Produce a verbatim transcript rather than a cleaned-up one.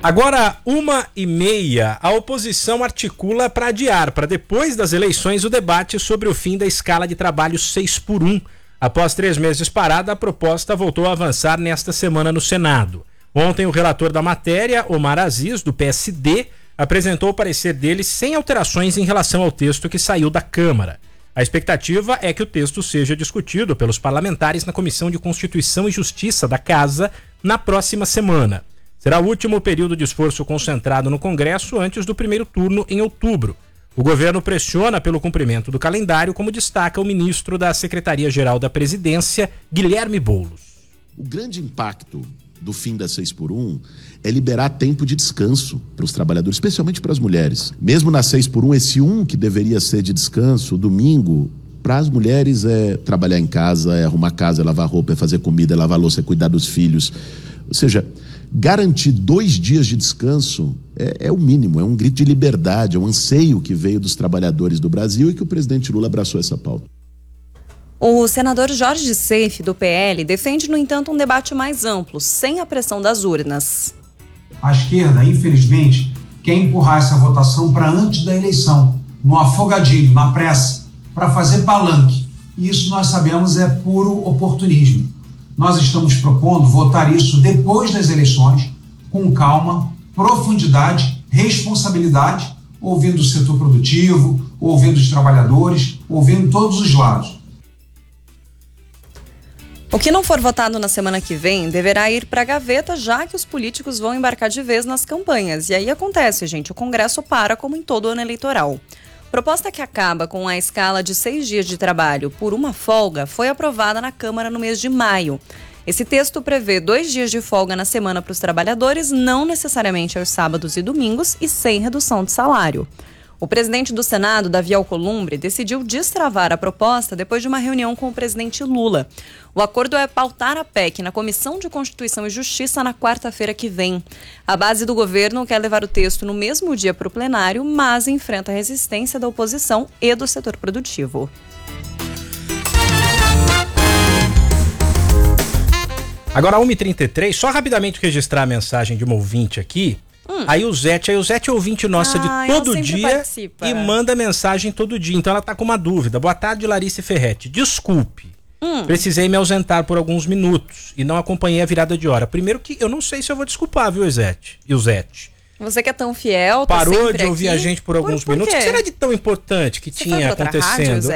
Agora, uma e meia, a oposição articula para adiar, para depois das eleições, o debate sobre o fim da escala de trabalho seis por um. Após três meses parada, a proposta voltou a avançar nesta semana no Senado. Ontem, o relator da matéria, Omar Aziz, do P S D, apresentou o parecer dele sem alterações em relação ao texto que saiu da Câmara. A expectativa é que o texto seja discutido pelos parlamentares na Comissão de Constituição e Justiça da Casa na próxima semana. Será o último período de esforço concentrado no Congresso antes do primeiro turno em outubro. O governo pressiona pelo cumprimento do calendário, como destaca o ministro da Secretaria-Geral da Presidência, Guilherme Boulos. O grande impacto do fim da seis por um é liberar tempo de descanso para os trabalhadores, especialmente para as mulheres. Mesmo na seis por um, esse um que deveria ser de descanso, domingo, para as mulheres é trabalhar em casa, é arrumar casa, é lavar roupa, é fazer comida, é lavar louça, é cuidar dos filhos. Ou seja, garantir dois dias de descanso é, é o mínimo, é um grito de liberdade, é um anseio que veio dos trabalhadores do Brasil e que o presidente Lula abraçou essa pauta. O senador Jorge Seife, do P L, defende, no entanto, um debate mais amplo, sem a pressão das urnas. A esquerda, infelizmente, quer empurrar essa votação para antes da eleição, no afogadinho, na pressa, para fazer palanque. E isso nós sabemos é puro oportunismo. Nós estamos propondo votar isso depois das eleições, com calma, profundidade, responsabilidade, ouvindo o setor produtivo, ouvindo os trabalhadores, ouvindo todos os lados. O que não for votado na semana que vem deverá ir para a gaveta, já que os políticos vão embarcar de vez nas campanhas. E aí acontece, gente, o Congresso para como em todo ano eleitoral. Proposta que acaba com a escala de seis dias de trabalho por uma folga foi aprovada na Câmara no mês de maio. Esse texto prevê dois dias de folga na semana para os trabalhadores, não necessariamente aos sábados e domingos, e sem redução de salário. O presidente do Senado, Davi Alcolumbre, decidiu destravar a proposta depois de uma reunião com o presidente Lula. O acordo é pautar a P E C na Comissão de Constituição e Justiça na quarta-feira que vem. A base do governo quer levar o texto no mesmo dia para o plenário, mas enfrenta a resistência da oposição e do setor produtivo. Agora, uma e trinta e três, só rapidamente registrar a mensagem de uma ouvinte aqui. Hum. A Ilzete, a Ilzete é ouvinte nossa ah, de todo dia participa. E manda mensagem todo dia. Então ela tá com uma dúvida. Boa tarde, Larissa Ferretti. Desculpe, hum. precisei me ausentar por alguns minutos e não acompanhei a virada de hora. Primeiro que eu não sei se eu vou desculpar, viu, Ilzete? Ilzete. Você que é tão fiel, tá parou de aqui. ouvir a gente por alguns por, por minutos. O que será de tão importante que Você tinha acontecendo? Rádio,